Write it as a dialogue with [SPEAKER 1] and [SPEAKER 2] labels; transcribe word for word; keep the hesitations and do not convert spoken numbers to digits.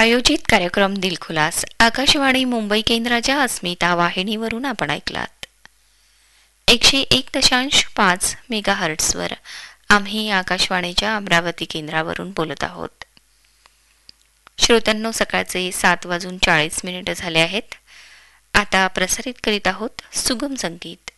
[SPEAKER 1] प्रायोजित कार्यक्रम दिलखुलास आकाशवाणी मुंबई केंद्राच्या अस्मिता वाहिनीवरून आपण ऐकलात. एकशे एक दशांश पाच मेगा हर्ट्सवर आम्ही आकाशवाणीच्या अमरावती केंद्रावरून बोलत आहोत. श्रोत्यांनो, सकाळचे सात वाजून चाळीस मिनिट झाले आहेत. आता प्रसारित करीत आहोत सुगम संगीत.